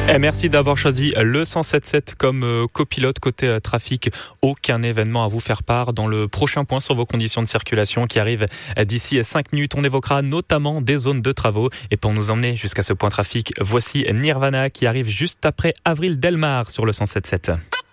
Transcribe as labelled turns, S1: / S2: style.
S1: Et merci d'avoir choisi le 107.7 comme copilote côté trafic. Aucun événement à vous faire part dans le prochain point sur vos conditions de circulation qui arrive d'ici 5 minutes. On évoquera notamment des zones de travaux. Et pour nous emmener jusqu'à ce point trafic, voici Nirvana qui arrive juste après Avril Delmar sur le 107.7.